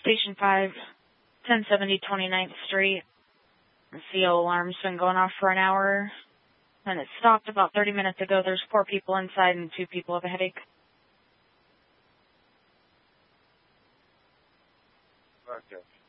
Station 5, 1070 29th Street. The CO alarm's been going off for an hour, and it stopped about 30 minutes ago. There's 4 people inside and 2 people have a headache. Okay.